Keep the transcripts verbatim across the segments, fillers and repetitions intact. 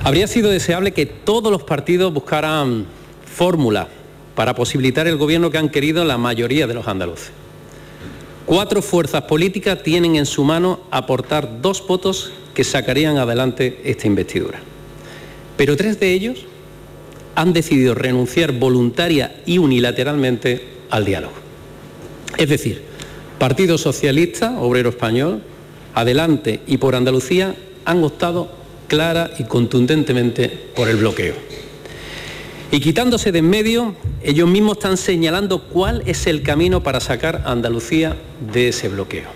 Habría sido deseable que todos los partidos buscaran fórmulas para posibilitar el gobierno que han querido la mayoría de los andaluces. Cuatro fuerzas políticas tienen en su mano aportar dos votos que sacarían adelante esta investidura. Pero tres de ellos han decidido renunciar voluntaria y unilateralmente al diálogo. Es decir, Partido Socialista, Obrero Español, Adelante y Por Andalucía han optado clara y contundentemente por el bloqueo. Y quitándose de en medio, ellos mismos están señalando cuál es el camino para sacar a Andalucía de ese bloqueo.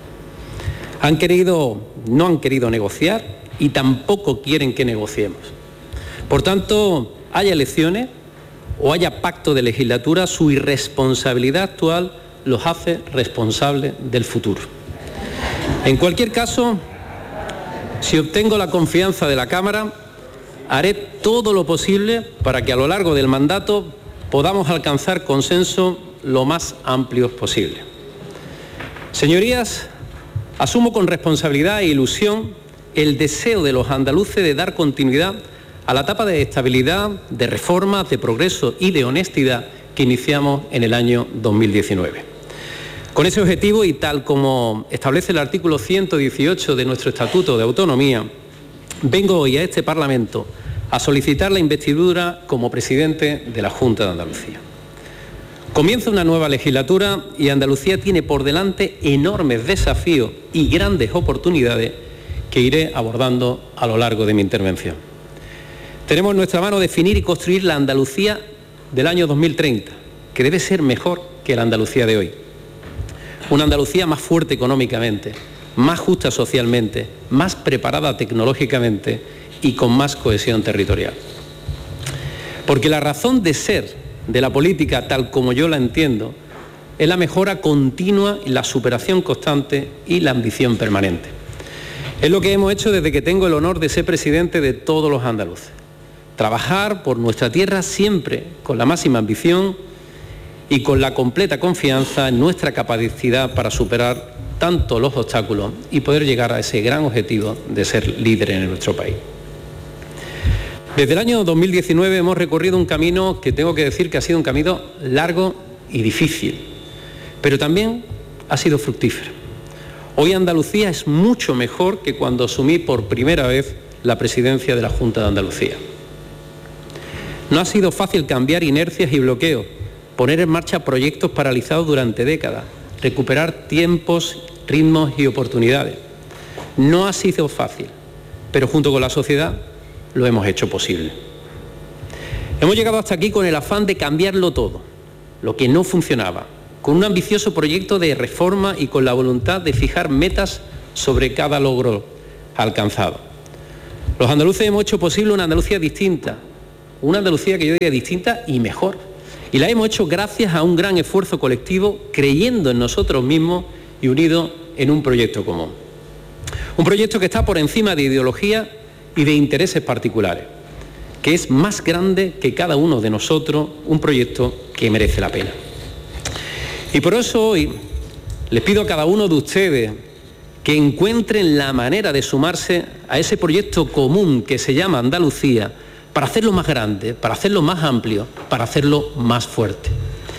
Han querido, no han querido negociar y tampoco quieren que negociemos. Por tanto, haya elecciones o haya pacto de legislatura, su irresponsabilidad actual los hace responsables del futuro. En cualquier caso, si obtengo la confianza de la Cámara, haré todo lo posible para que a lo largo del mandato podamos alcanzar consenso lo más amplio posible. Señorías, asumo con responsabilidad e ilusión el deseo de los andaluces de dar continuidad a la etapa de estabilidad, de reforma, de progreso y de honestidad que iniciamos en el año dos mil diecinueve. Con ese objetivo y tal como establece el artículo ciento dieciocho de nuestro Estatuto de Autonomía, vengo hoy a este Parlamento a solicitar la investidura como presidente de la Junta de Andalucía. Comienza una nueva legislatura y Andalucía tiene por delante enormes desafíos y grandes oportunidades que iré abordando a lo largo de mi intervención. Tenemos en nuestra mano definir y construir la Andalucía del año dos mil treinta, que debe ser mejor que la Andalucía de hoy. Una Andalucía más fuerte económicamente, más justa socialmente, más preparada tecnológicamente y con más cohesión territorial. Porque la razón de ser de la política, tal como yo la entiendo, es la mejora continua, la superación constante y la ambición permanente. Es lo que hemos hecho desde que tengo el honor de ser presidente de todos los andaluces. Trabajar por nuestra tierra siempre con la máxima ambición y con la completa confianza en nuestra capacidad para superar tanto los obstáculos y poder llegar a ese gran objetivo de ser líderes en nuestro país. Desde el año dos mil diecinueve hemos recorrido un camino que tengo que decir que ha sido un camino largo y difícil, pero también ha sido fructífero. Hoy Andalucía es mucho mejor que cuando asumí por primera vez la presidencia de la Junta de Andalucía. No ha sido fácil cambiar inercias y bloqueos, poner en marcha proyectos paralizados durante décadas, recuperar tiempos, ritmos y oportunidades. No ha sido fácil, pero junto con la sociedad lo hemos hecho posible. Hemos llegado hasta aquí con el afán de cambiarlo todo, lo que no funcionaba, con un ambicioso proyecto de reforma y con la voluntad de fijar metas sobre cada logro alcanzado. Los andaluces hemos hecho posible una Andalucía distinta, una Andalucía que yo diría distinta y mejor. Y la hemos hecho gracias a un gran esfuerzo colectivo, creyendo en nosotros mismos y unidos en un proyecto común. Un proyecto que está por encima de ideología y de intereses particulares, que es más grande que cada uno de nosotros, un proyecto que merece la pena. Y por eso hoy les pido a cada uno de ustedes que encuentren la manera de sumarse a ese proyecto común que se llama Andalucía, para hacerlo más grande, para hacerlo más amplio, para hacerlo más fuerte.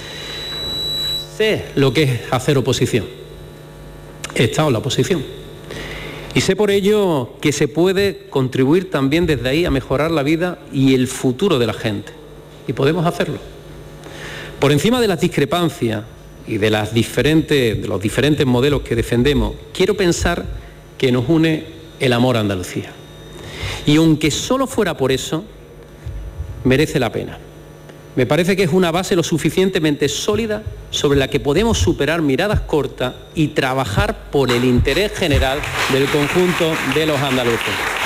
Sé lo que es hacer oposición. He estado en la oposición. Y sé por ello que se puede contribuir también desde ahí a mejorar la vida y el futuro de la gente. Y podemos hacerlo. Por encima de las discrepancias y de, las diferentes, de los diferentes modelos que defendemos, quiero pensar que nos une el amor a Andalucía. Y aunque solo fuera por eso, merece la pena. Me parece que es una base lo suficientemente sólida sobre la que podemos superar miradas cortas y trabajar por el interés general del conjunto de los andaluces.